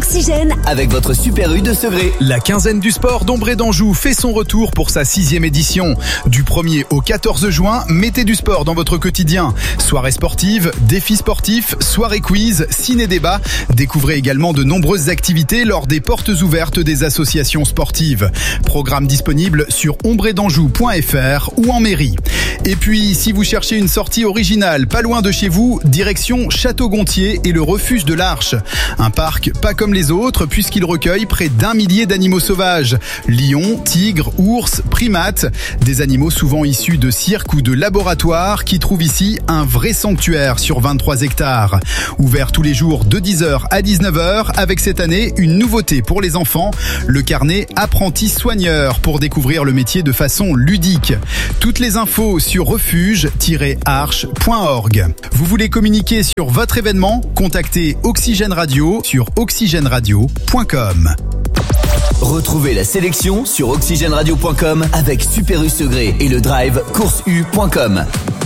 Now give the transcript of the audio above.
Oxygène avec votre Super U de Segré. La quinzaine du sport d'Ombre et d'Anjou fait son retour pour sa 6e édition. Du 1er au 14 juin, mettez du sport dans votre quotidien. Soirées sportives, défis sportifs, soirées quiz, ciné-débat. Découvrez également de nombreuses activités lors des portes ouvertes des associations sportives. Programme disponible sur ombredanjou.fr ou en mairie. Et puis, si vous cherchez une sortie originale pas loin de chez vous, direction Château-Gontier et le refuge de l'Arche. Un parc pas comme les autres puisqu'il recueille près d'1 millier d'animaux sauvages. Lions, tigres, ours, primates. Des animaux souvent issus de cirques ou de laboratoires qui trouvent ici un vrai sanctuaire sur 23 hectares. Ouvert tous les jours de 10h à 19h avec cette année une nouveauté pour les enfants, le carnet apprenti soigneur pour découvrir le métier de façon ludique. Toutes les infos sur refuge-arche.org. Vous voulez communiquer sur votre événement? Contactez Oxygène Radio sur oxygèneradio.com. Retrouvez la sélection sur oxygèneradio.com avec Super U Segré et le drive courseU.com.